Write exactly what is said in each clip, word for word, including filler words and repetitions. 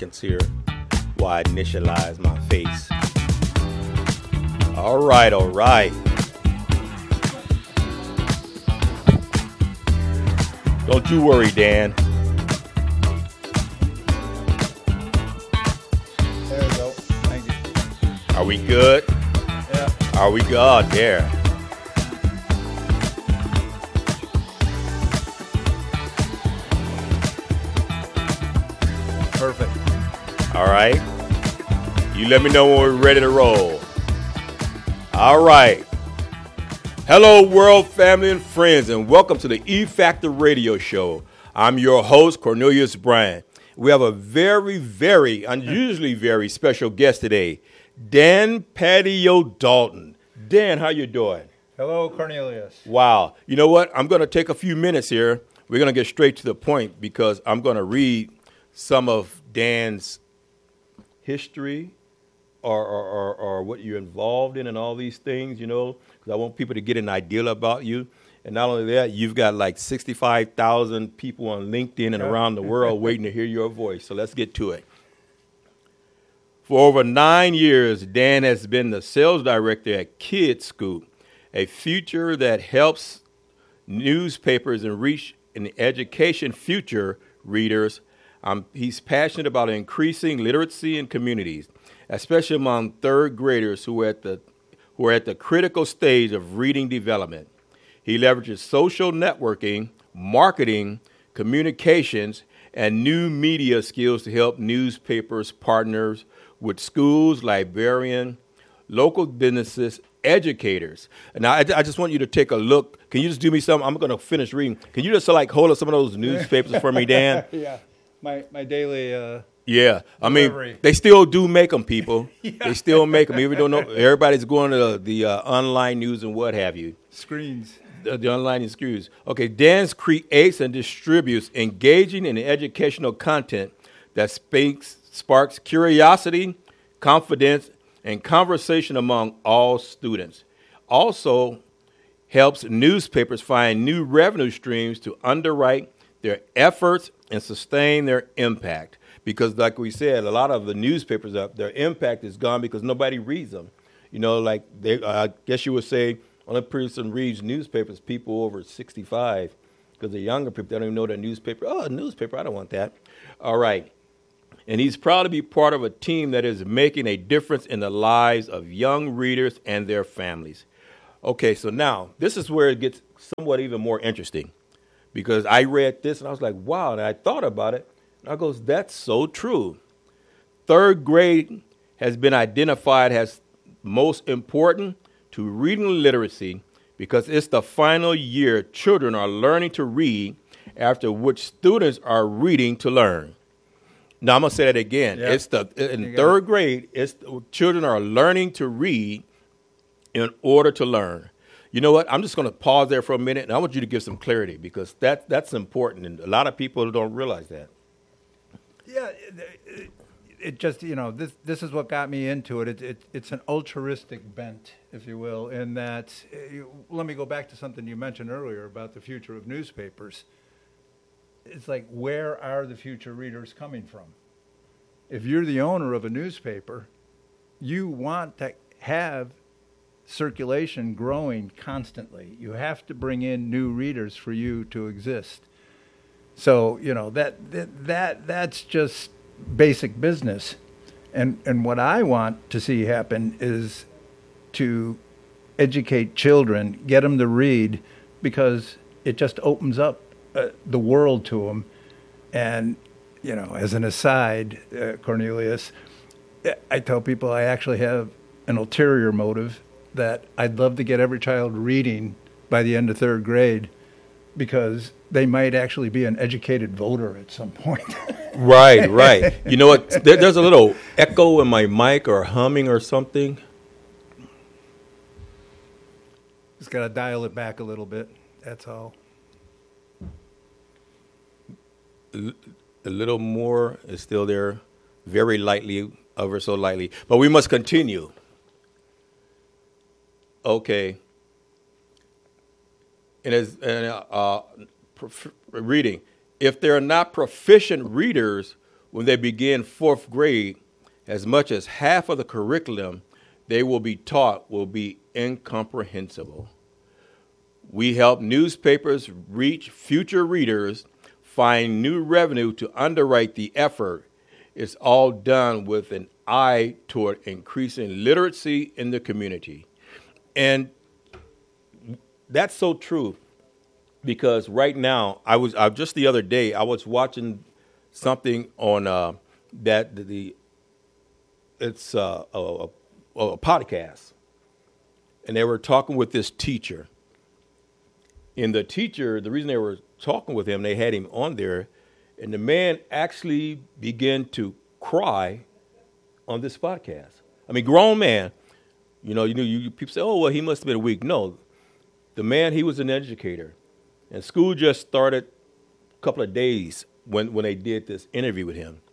seconds here while I initialize my face. All right, all right. Don't you worry, Dan. There we go. Thank you. Are we good? Yeah. Are we good? Oh, there. Perfect. All right. You let me know when we're ready to roll. All right. Hello, world, family, and friends, and welcome to the E-Factor Radio Show. I'm your host, Cornelius Bryant. We have a very, very, unusually very special guest today, Dan Patio Dalton. Dan, how you doing? Hello, Cornelius. Wow. You know what? I'm going to take a few minutes here. We're going to get straight to the point because I'm going to read some of Dan's history or, or, or, or what you're involved in and all these things, you know, because I want people to get an idea about you. And not only that, you've got like sixty-five thousand people on LinkedIn and around the world waiting to hear your voice. So let's get to it. For over nine years, Dan has been the sales director at KidScoop, a future that helps newspapers and reach an education future readers. Um, he's passionate about increasing literacy in communities, especially among third graders who are at the who are at the critical stage of reading development. He leverages social networking, marketing, communications, and new media skills to help newspapers partners with schools, librarians, local businesses, educators. And I, I just want you to take a look. Can you just do me something? I'm going to finish reading. Can you just like hold up some of those newspapers for me, Dan? Yeah. My my daily uh, Yeah, I delivery. mean, they still do make them, people. Yeah. They still make them. Even though no, everybody's going to the, the uh, online news and what have you. screens. The, the online news. Okay, Dan creates and distributes engaging and educational content that speaks, sparks curiosity, confidence, and conversation among all students. Also helps newspapers find new revenue streams to underwrite their efforts and sustain their impact. Because like we said, a lot of the newspapers, up their impact is gone because nobody reads them. You know, like they, I guess you would say only person reads newspapers, people over sixty-five, because the younger people, they don't even know the newspaper. Oh, a newspaper, I don't want that. All right. And he's proud to be part of a team that is making a difference in the lives of young readers and their families. Okay, so now this is where it gets somewhat even more interesting. Because I read this and I was like, wow, and I thought about it. And I goes, that's so true. Third grade has been identified as most important to reading literacy because it's the final year children are learning to read, after which students are reading to learn. Now I'm gonna say that again. Yeah. It's the in third grade, it's children are learning to read in order to learn. You know what? I'm just going to pause there for a minute, and I want you to give some clarity because that that's important, and a lot of people don't realize that. Yeah, it, it, it just, you know, this this is what got me into it. It, it it's an altruistic bent, if you will, in that, uh, you, let me go back to something you mentioned earlier about the future of newspapers. It's like, where are the future readers coming from? If you're the owner of a newspaper, you want to have circulation growing constantly. You have to bring in new readers for you to exist. So, you know, that that, that that's just basic business. And and what I want to see happen is to educate children, get them to read, because it just opens up uh, the world to them. And, you know, as an aside, uh, Cornelius, I tell people I actually have an ulterior motive that I'd love to get every child reading by the end of third grade because they might actually be an educated voter at some point. Right, right. You know what? There, there's a little echo in my mic or humming or something. Just got to dial it back a little bit. That's all. A little more is still there, very lightly, ever so lightly. But we must continue. Okay. And as and, uh, prof- reading, if they're not proficient readers, when they begin fourth grade, as much as half of the curriculum they will be taught will be incomprehensible. We help newspapers reach future readers, find new revenue to underwrite the effort. It's all done with an eye toward increasing literacy in the community. And that's so true, because right now, I was I, just the other day, I was watching something on uh, that the, the it's uh, a, a, a podcast, and they were talking with this teacher. And the teacher, the reason they were talking with him, they had him on there, and the man actually began to cry on this podcast. I mean, grown man. You know, you know, you, people say, "Oh, well, he must have been weak." No, the man, he was an educator, and school just started a couple of days when when they did this interview with him,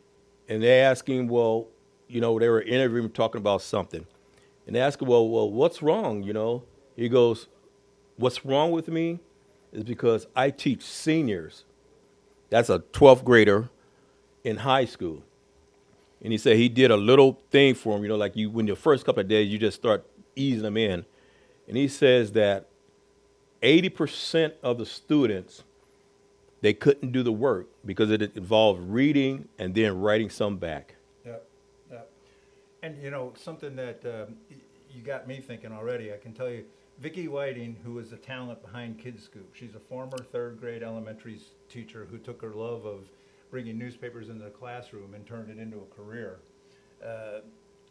and they asked him, "Well, you know, they were interviewing him talking about something," and they asked him, "Well, well, what's wrong?" You know, he goes, "What's wrong with me is because I teach seniors." That's a twelfth grader in high school. And he said he did a little thing for him, you know, like you, when your first couple of days, you just start easing them in. And he says that eighty percent of the students, they couldn't do the work because it involved reading and then writing some back. Yep, yep. And, you know, something that um, you got me thinking already, I can tell you, Vicki Whiting, who is the talent behind Kids Scoop, she's a former third grade elementary teacher who took her love of bringing newspapers into the classroom and turned it into a career. Uh,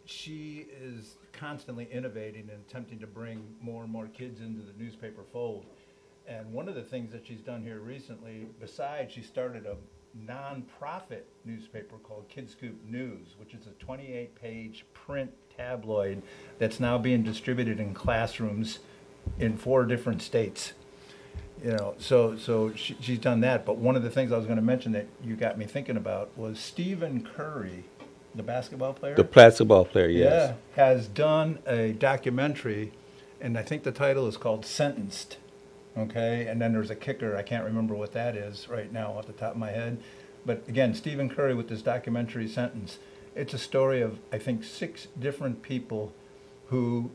she is constantly innovating and attempting to bring more and more kids into the newspaper fold. And one of the things that she's done here recently, besides she started a non-profit newspaper called Kids Scoop News, which is a twenty-eight page print tabloid that's now being distributed in classrooms in four different states. You know, so so she, she's done that. But one of the things I was going to mention that you got me thinking about was Stephen Curry, the basketball player. The basketball player, yes. Yeah, has done a documentary, and I think the title is called Sentenced. Okay, and then there's a kicker. I can't remember what that is right now off the top of my head. But again, Stephen Curry with this documentary Sentenced. It's a story of, I think, six different people who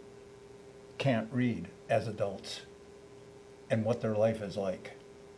can't read as adults and what their life is like.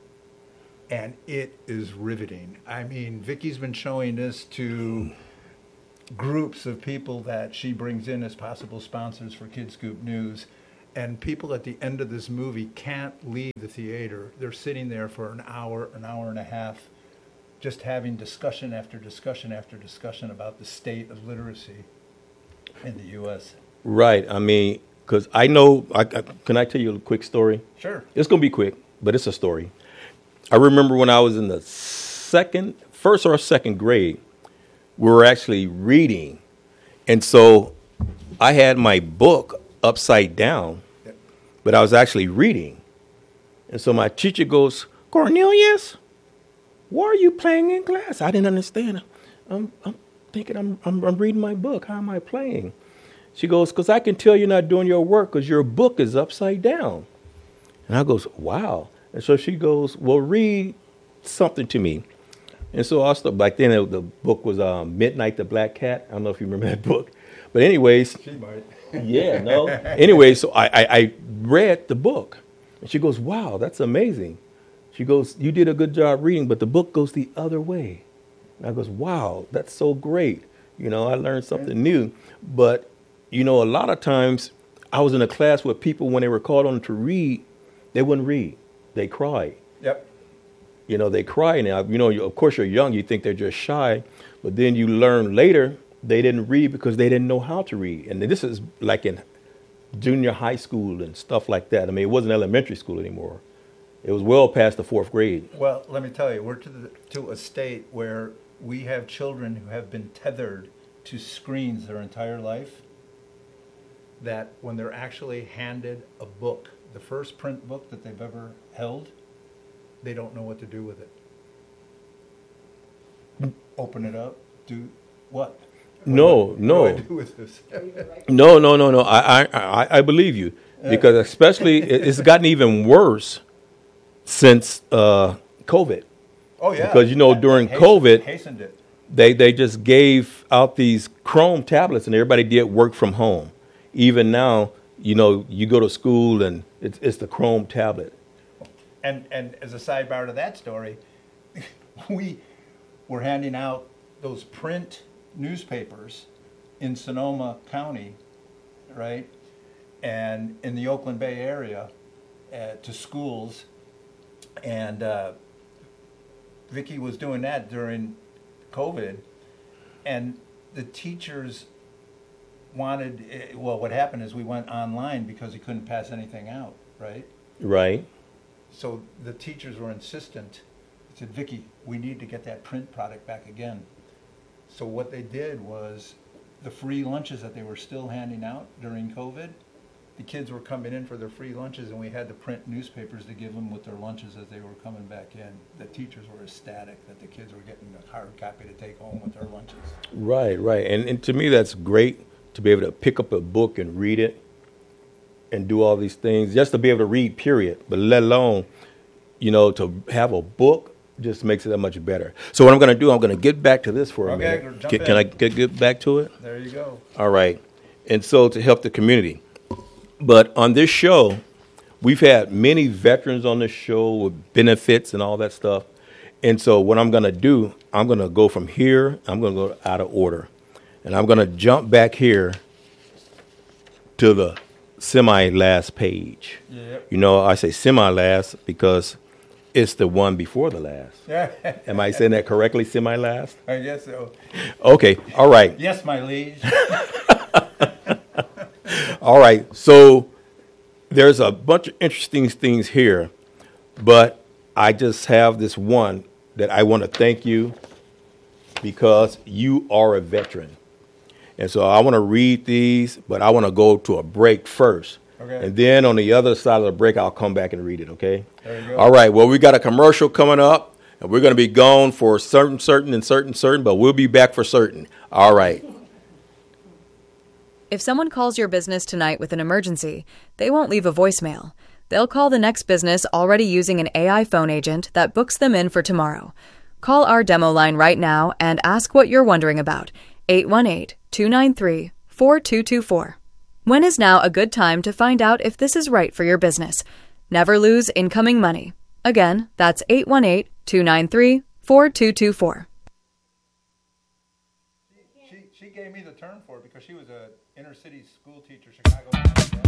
And it is riveting. I mean, Vicky's been showing this to groups of people that she brings in as possible sponsors for Kids Scoop News. And people at the end of this movie can't leave the theater. They're sitting there for an hour, an hour and a half, just having discussion after discussion after discussion about the state of literacy in the U S Right. I mean, because I know, I, I, can I tell you a quick story? Sure. It's going to be quick, but it's a story. I remember when I was in the second, first or second grade, we were actually reading. And so I had my book upside down, yep. But I was actually reading. And so my teacher goes, "Cornelius, why are you playing in class?" I didn't understand. I'm, I'm thinking I'm, I'm, I'm reading my book. How am I playing? She goes, "Because I can tell you're not doing your work because your book is upside down." And I goes, "Wow." And so she goes, "Well, read something to me." And so I started, back then the book was um, Midnight the Black Cat. I don't know if you remember that book. But anyways. She might. Yeah, no. Anyway, so I, I, I read the book. And she goes, "Wow, that's amazing." She goes, "You did a good job reading, but the book goes the other way." And I goes, "Wow, that's so great. You know, I learned something new." But, you know, a lot of times I was in a class where people, when they were called on to read, they wouldn't read. They cried. Yep. You know, they cry now. You know, you, of course, you're young. You think they're just shy. But then you learn later they didn't read because they didn't know how to read. And this is like in junior high school and stuff like that. I mean, it wasn't elementary school anymore. It was well past the fourth grade. Well, let me tell you, we're to, the, to a state where we have children who have been tethered to screens their entire life, that when they're actually handed a book, the first print book that they've ever held, they don't know what to do with it. Open it up, do what? No, what, no. What do I do with this? no, no, no, no. I, I, I believe you, because especially it's gotten even worse since uh, COVID. Oh yeah. Because you know that, during that hastened, COVID, hastened it. they they just gave out these Chrome tablets, and everybody did work from home. Even now, you know, you go to school and it's, it's the Chrome tablet. And and as a sidebar to that story, we were handing out those print newspapers in Sonoma County, right, and in the Oakland Bay area uh, to schools, and uh, Vicki was doing that during COVID, and the teachers wanted, uh, well, what happened is we went online because he couldn't pass anything out, right? Right. So the teachers were insistent. They said, Vicki, we need to get that print product back again. So what they did was the free lunches that they were still handing out during COVID, the kids were coming in for their free lunches, and we had to print newspapers to give them with their lunches as they were coming back in. The teachers were ecstatic that the kids were getting a hard copy to take home with their lunches. Right, right. And, and to me, that's great to be able to pick up a book and read it and do all these things, just to be able to read, period. But let alone, you know, to have a book just makes it that much better. So what I'm going to do, I'm going to get back to this for a Okay, minute. jump Can, in. can I get, get back to it? There you go. All right. And so to help the community. But on this show, we've had many veterans on this show with benefits and all that stuff. And so what I'm going to do, I'm going to go from here. I'm going to go out of order. And I'm going to jump back here to the semi-last page. Yep. You know, I say semi-last because it's the one before the last. Am I saying that correctly, semi-last? I guess so. Okay. All right. Yes, my liege. All right, so there's a bunch of interesting things here, but I just have this one that I want to thank you because you are a veteran. And so I want to read these, but I want to go to a break first. Okay. And then on the other side of the break, I'll come back and read it, okay? There you go. All right, well, we got a commercial coming up, and we're going to be gone for certain, certain, and certain, certain, but we'll be back for certain. All right. If someone calls your business tonight with an emergency, they won't leave a voicemail. They'll call the next business already using an A I phone agent that books them in for tomorrow. Call our demo line right now and ask what you're wondering about. eight one eight, two nine three, four two two four. When is now a good time to find out if this is right for your business? Never lose incoming money. Again, that's eight one eight, two nine three, four two two four. She, she gave me the term for it because she was a inner city school teacher, Chicago.